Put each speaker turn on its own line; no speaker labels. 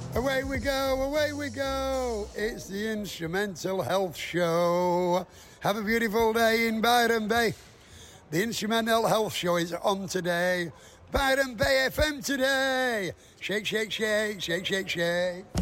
Away we go, away we go. It's the Instrumental Health Show. Have a beautiful day in Byron Bay. The Instrumental Health Show is on today. Byron Bay FM today. Shake, shake, shake, shake, shake, shake.